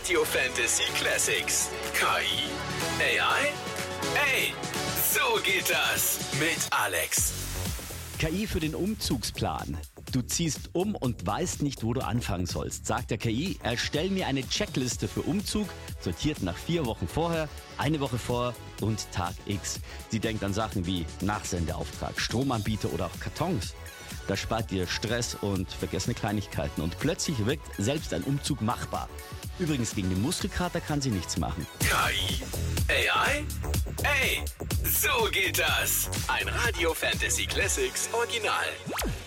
Radio Fantasy Classics. KI? AI? Ey, so geht das mit Alex. KI für den Umzugsplan. Du ziehst um und weißt nicht, wo du anfangen sollst. Sagt der KI, erstell mir eine Checkliste für Umzug, sortiert nach 4 Wochen vorher, 1 Woche vor und Tag X. Sie denkt an Sachen wie Nachsendeauftrag, Stromanbieter oder auch Kartons. Das spart dir Stress und vergessene Kleinigkeiten und plötzlich wirkt selbst ein Umzug machbar. Übrigens, gegen den Muskelkater kann sie nichts machen. KI? AI? Ey, so geht das. Ein Radio Fantasy Classics Original.